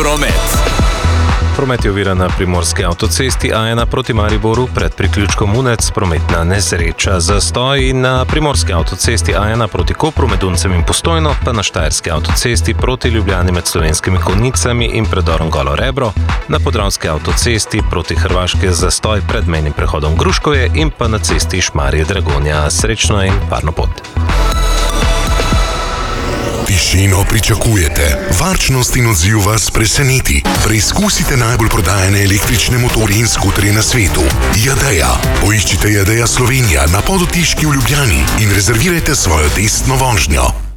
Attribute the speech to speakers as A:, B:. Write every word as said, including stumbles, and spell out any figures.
A: promet.
B: Promet je oviran na primorski avtocesti A ena proti Mariboru pred priključkom Unec, prometna nesreča. Zastoj na primorski avtocesti A ena proti Kopru med Uncem in Postojno, pa na štajerski avtocesti proti Ljubljani med Slovenskimi Konjicami in predorom Golo Rebro, na podravski avtocesti proti Hrvaške zastoj pred mejnim prehodom Gruškovje in pa na cesti Šmarje-Dragonja. Srečno in varno pot.
C: Tišino pričakujete, varčnost in odziv vas preseneti. Preizkusite najbolj prodajane električne motorje in skuterje na svetu. Jadeja. Poiščite Jadeja Slovenija na Podotiški v Ljubljani in rezervirajte svojo testno vožnjo.